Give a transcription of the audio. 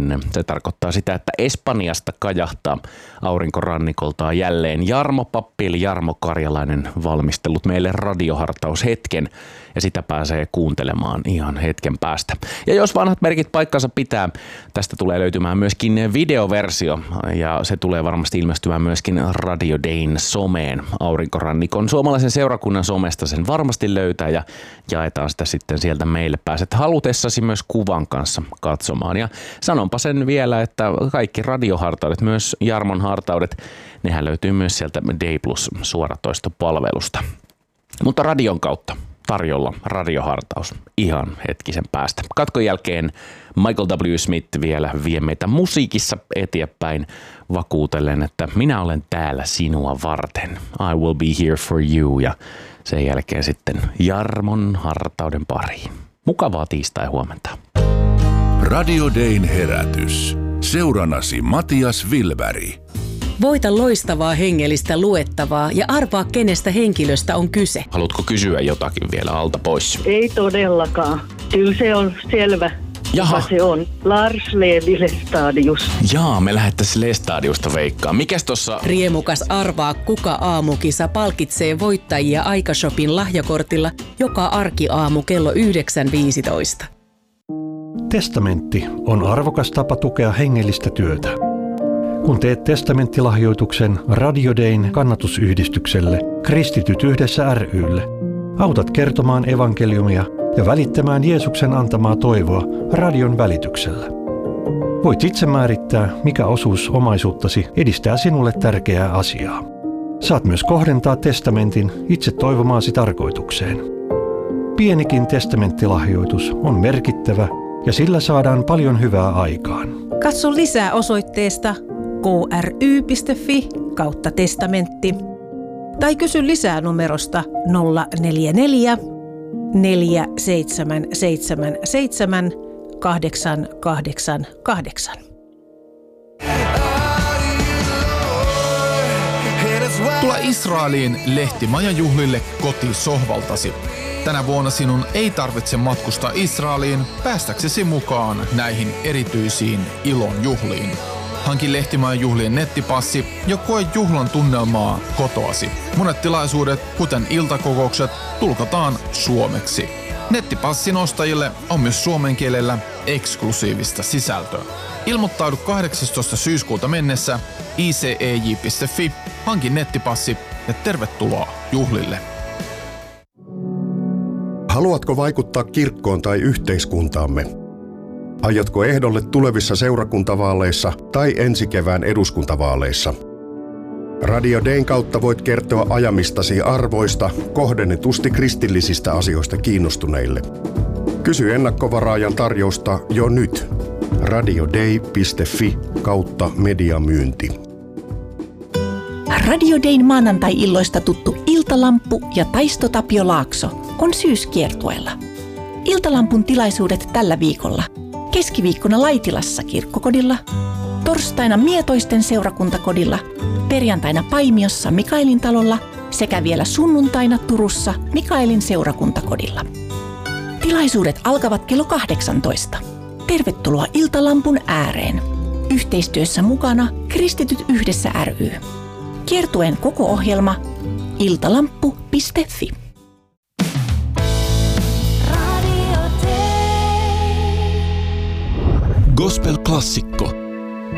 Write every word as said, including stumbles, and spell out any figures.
tänne. Se tarkoittaa sitä, että Espanjasta kajahtaa aurinkorannikoltaan jälleen Jarmo Pappi eli Jarmo Karjalainen valmistellut meille radiohartaushetken ja sitä pääsee kuuntelemaan ihan hetken päästä. Ja jos vanhat merkit paikkansa pitää, tästä tulee löytymään myöskin videoversio ja se tulee varmasti ilmestymään myöskin Radio Dayn someen. Aurinkorannikon suomalaisen seurakunnan somesta sen varmasti löytää ja jaetaan sitä sitten sieltä meille. Pääset halutessasi myös kuvan kanssa katsomaan. Ja sanonpa sen vielä, että kaikki radiohartaudet, myös Jarmon hartaudet, nehän löytyy myös sieltä Day Plus suoratoistopalvelusta. Mutta radion kautta tarjolla radiohartaus ihan hetkisen päästä. Katkon jälkeen Michael W. Smith vielä vie meitä musiikissa eteenpäin vakuutellen, että minä olen täällä sinua varten. I will be here for you ja sen jälkeen sitten Jarmon hartauden pariin. Mukavaa tiistai huomenta. Radio Dayn herätys. Seurannasi Matias Vilberg. Voita loistavaa hengellistä luettavaa ja arvaa, kenestä henkilöstä on kyse. Haluatko kysyä jotakin vielä alta pois? Ei todellakaan. Kyllä se on selvä. Jaha. Se on Lars Levi Lestadius. Jaa, me lähettäisiin Lestadiusta veikkaan. Mikäs tossa? Riemukas arvaa, kuka aamukisa palkitsee voittajia Aikashopin lahjakortilla joka arkiaamu kello yhdeksän viisitoista. Testamentti on arvokas tapa tukea hengellistä työtä. Kun teet testamenttilahjoituksen Radio Dayn kannatusyhdistykselle Kristityt yhdessä ry:lle, autat kertomaan evankeliumia ja välittämään Jeesuksen antamaa toivoa radion välityksellä. Voit itse määrittää, mikä osuus omaisuuttasi edistää sinulle tärkeää asiaa. Saat myös kohdentaa testamentin itse toivomaasi tarkoitukseen. Pienikin testamenttilahjoitus on merkittävä ja sillä saadaan paljon hyvää aikaan. Katso lisää osoitteesta kry.fi kautta testamentti tai kysy lisää numerosta nolla neljä neljä neljä seitsemän seitsemän seitsemän kahdeksan kahdeksan kahdeksan. Tule Israeliin lehtimajajuhlille kotisohvaltasi. Tänä vuonna sinun ei tarvitse matkustaa Israeliin päästäksesi mukaan näihin erityisiin ilon juhliin. Hanki Lehtimajajuhlien nettipassi ja koe juhlan tunnelmaa kotoasi. Monet tilaisuudet, kuten iltakokoukset, tulkataan suomeksi. Nettipassin ostajille on myös suomen kielellä eksklusiivista sisältöä. Ilmoittaudu kahdeksastoista syyskuuta mennessä i c e j piste f i, hanki nettipassi ja tervetuloa juhlille. Haluatko vaikuttaa kirkkoon tai yhteiskuntaamme? Aiotko ehdolle tulevissa seurakuntavaaleissa tai ensi kevään eduskuntavaaleissa? Radio Dayn kautta voit kertoa ajamistasi arvoista kohdennetusti kristillisistä asioista kiinnostuneille. Kysy ennakkovaraajan tarjousta jo nyt. radioday piste f i kautta mediamyynti. Radio Dayn maanantai-illoista tuttu Iltalamppu ja Taisto Tapio Laakso on syyskiertueella. Iltalampun tilaisuudet tällä viikolla. Keskiviikkona Laitilassa kirkkokodilla, torstaina Mietoisten seurakuntakodilla, perjantaina Paimiossa Mikaelin talolla sekä vielä sunnuntaina Turussa Mikaelin seurakuntakodilla. Tilaisuudet alkavat kello kahdeksantoista. Tervetuloa Iltalampun ääreen. Yhteistyössä mukana Kristityt yhdessä ry. Kiertueen koko ohjelma iltalamppu piste f i. Gospel-klassikko